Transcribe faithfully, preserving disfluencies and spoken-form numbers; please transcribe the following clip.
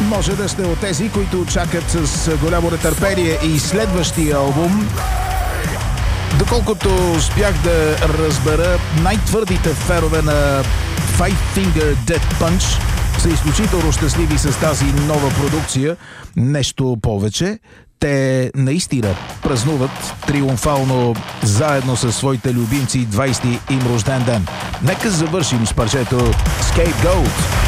Може да сте от тези, които чакат с голямо нетърпение и следващия албум. Доколкото успях да разбера, най-твърдите фенове на Five Finger Death Punch са изключително щастливи с тази нова продукция. Нещо повече, те наистина празнуват триумфално заедно със своите любимци двайсети им рожден ден. Нека завършим с парчето Scapegoat.